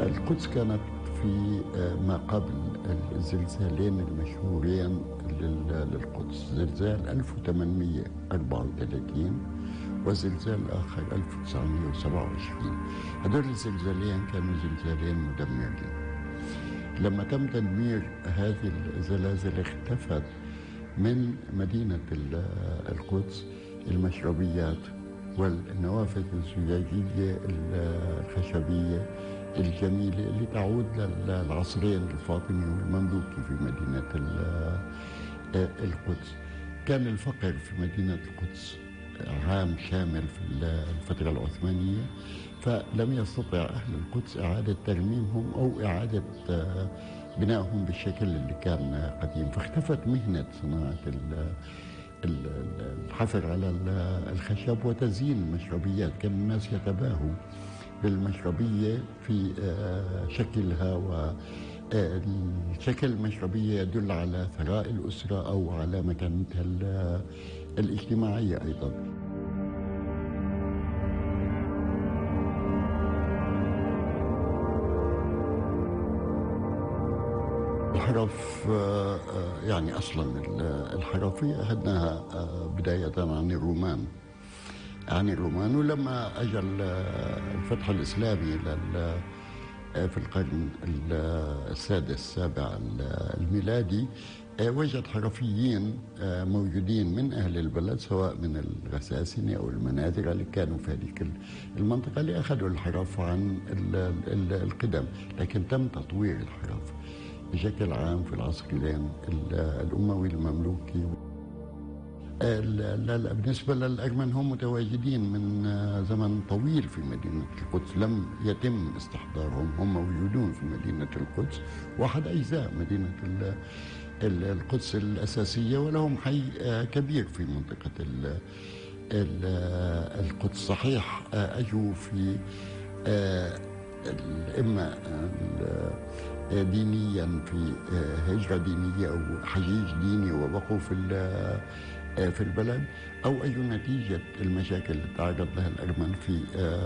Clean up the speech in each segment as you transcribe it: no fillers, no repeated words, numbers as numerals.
القدس كانت في ما قبل الزلزالين المشهورين للقدس، زلزال 1834 وزلزال آخر 1927. هذول الزلزالين كانوا زلزالين مدمرين. لما تم تدمير هذه الزلازل اختفت من مدينة القدس المشربيات والنوافذ الزجاجية الخشبية الجميلة اللي تعود للعصرين الفاطمي والمملوكي في مدينة القدس. كان الفقر في مدينة القدس عام شامل في الفترة العثمانية، فلم يستطع أهل القدس إعادة ترميمهم أو إعادة بنائهم بالشكل اللي كان قديم، فاختفت مهنة صناعة الحفر على الخشب وتزيين المشربيات. كان الناس يتباهوا بالمشربية في شكلها، والشكل المشربية يدل على ثراء الأسرة أو على مكانتها الاجتماعية أيضا. الحرف يعني أصلا الحرفية أخذناها بداية عن الرومان، ولما أجى الفتح الإسلامي في القرن السادس السابع الميلادي، وجد حرفيين موجودين من أهل البلد، سواء من الغساسنة أو المناذرة اللي كانوا في هذه المنطقة، اللي أخذوا الحرف عن القدم. لكن تم تطوير الحرف بشكل عام في العصرين الأموي المملوكي. بالنسبة للأرمن هم متواجدين من زمن طويل في مدينة القدس، لم يتم استحضارهم، هم موجودون في مدينة القدس، واحد أجزاء مدينة القدس الأساسية، ولهم حي كبير في منطقة القدس. صحيح أجوا في إما دينيا في هجرة دينية أو حجيج ديني وبقوا في البلد، أو أي نتيجة المشاكل اللي تعرض لها الأرمن في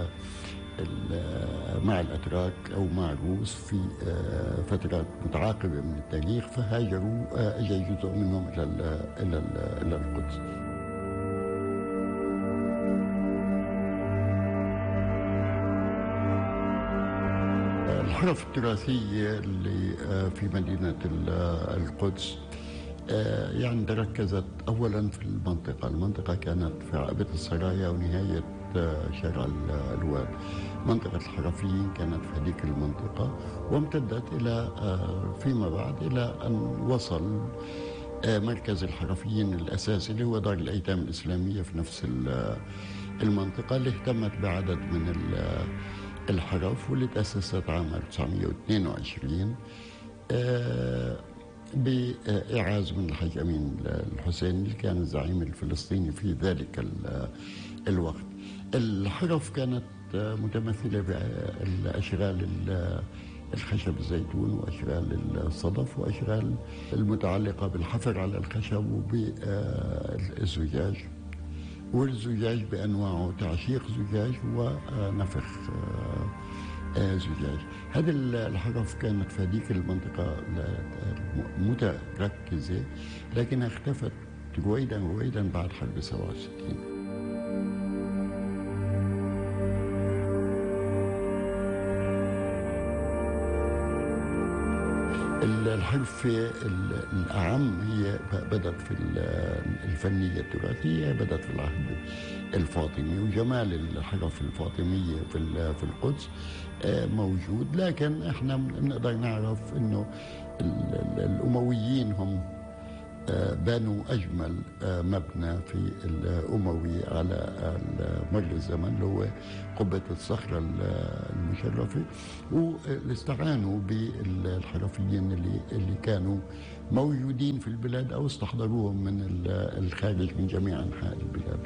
مع الأتراك أو مع الروس في فترات متعاقبة من التاريخ، فهاجروا. أجى جزء منهم إلى القدس. الحرف التراثية اللي في مدينة القدس يعني تركزت أولا في المنطقة كانت في عقبة السرايا ونهاية شارع الواد. منطقة الحرفيين كانت في هذيك المنطقة، وامتدت إلى فيما بعد إلى أن وصل مركز الحرفيين الأساسي اللي هو دار الأيتام الإسلامية في نفس المنطقة، اللي اهتمت بعدد من الحرف، واللي تأسست عام 1922 بإعاز من الحاج أمين الحسيني اللي كان الزعيم الفلسطيني في ذلك الوقت. الحرف كانت متمثلة بأشغال الخشب الزيتون وأشغال الصدف وأشغال المتعلقة بالحفر على الخشب وبالزجاج، والزجاج بأنواعه، تعشيق زجاج ونفخ زجاج. هذه الحرف كانت في هذيك المنطقة متركزة، لكنها اختفت رويدا بعد حرب 67. الحرفة الأعم هي بدأت في الفنية التراثية، بدأت في العهد الفاطمي، وجمال الحرف الفاطمية في القدس موجود. لكن احنا بنقدر نعرف انه الأمويين هم بنوا أجمل مبنى في الأموي على مر الزمن، اللي هو قبة الصخرة المشرفة، واستعانوا بالحرفيين اللي كانوا موجودين في البلاد أو استحضروهم من الخارج من جميع أنحاء البلاد.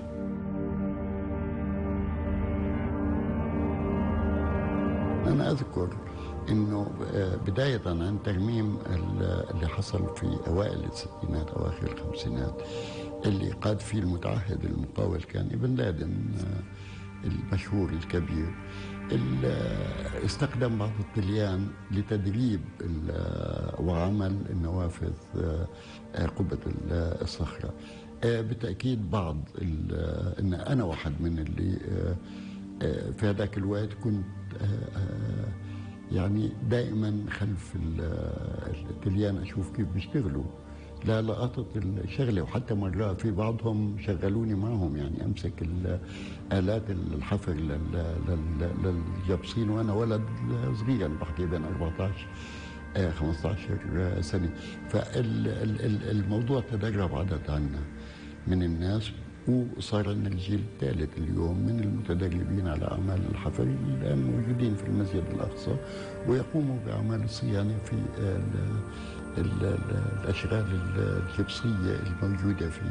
أنا أذكر إنه بداية عن ترميم اللي حصل في أوائل الستينات أواخر الخمسينات، اللي قاد فيه المتعهد المقاول كان ابن لادن المشهور الكبير. استخدم بعض الطليان لتدريب وعمل النوافذ قبة الصخرة. بالتأكيد بعض إن أنا واحد من اللي في هذاك الوقت كنت يعني دائما خلف التليان أشوف كيف بيشتغلوا، لا لقطة الشغلة. وحتى مرات في بعضهم شغلوني معهم، يعني أمسك آلات الحفر للجبصين وأنا ولد صغير، يعني بحكي بين 14 15 سنة. فالموضوع تدرب عدد عنا من الناس، وصار لنا الجيل الثالث اليوم من المتدربين على أعمال الحفر الآن موجودين في المسجد الأقصى، ويقوموا بأعمال الصيانة في الأشغال الجبسية الموجودة في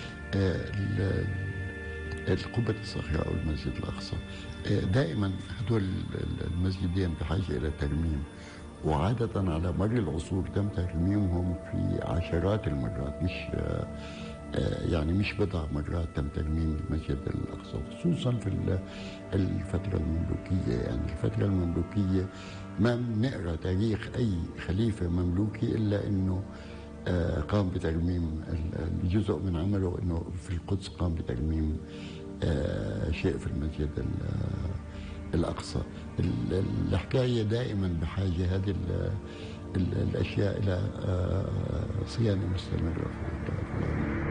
قبة الصخرة أو المسجد الأقصى. دائما هدول المسجدين بحاجة إلى ترميم، وعادة على مر العصور تم ترميمهم في عشرات المرات، يعني مش بضع مرات تم ترميم المسجد الأقصى، خصوصا في الفترة المملوكية. يعني الفترة المملوكية ما بنقرأ تاريخ أي خليفة مملوكي إلا أنه قام بترميم جزء من عمله، أنه في القدس قام بترميم شيء في المسجد الأقصى. الحكاية دائما بحاجة هذه الأشياء إلى صيانة مستمرة في